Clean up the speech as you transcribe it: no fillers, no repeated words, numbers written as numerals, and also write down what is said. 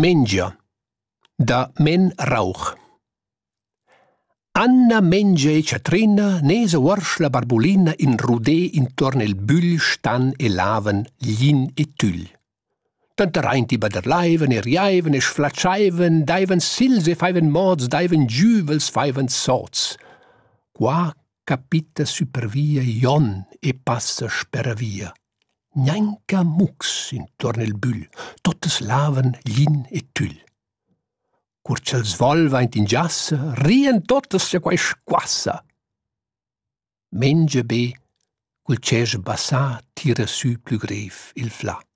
Mengia da Men Rauch. Anna mengia e Ciatrina, nesa uorsch la barbulina in rudè intorn el bül stan e lavan glin e tüll. Tanta reinti baderleiven e riaiven e sflatschaiven, daiven sils e faiven mods, daiven giuvels, faiven sots. Qua capita supervia Jon e passa speravia. Gnanca mux intorn el bül, totes lavan glin e tüll. Curciels volvaint in giassa, rien totes se quai squassa. Mengia be, cul cesch bassà tira sü plü grev il flà.